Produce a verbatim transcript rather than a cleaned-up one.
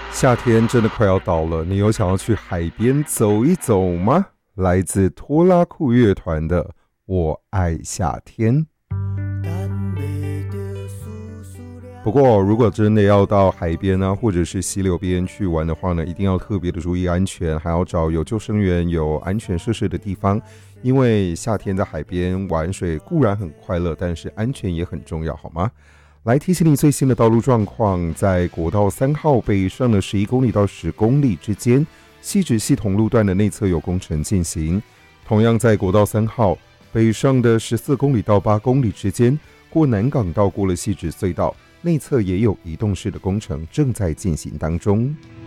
夏天真的快要到了，你有想要去海边走一走吗？来自拖拉库乐团的《我爱夏天》。不过，如果真的要到海边啊，或者是溪流边去玩的话呢，一定要特别的注意安全，还要找有救生员、有安全设施的地方。因为夏天在海边玩水固然很快乐，但是安全也很重要，好吗？来提醒你最新的道路状况，在国道三号北上的十一公里到十公里之间，汐止系统路段的内侧有工程进行。同样在国道三号北上的十四公里到八公里之间，过南港道过了汐止隧道，内侧也有移动式的工程正在进行当中。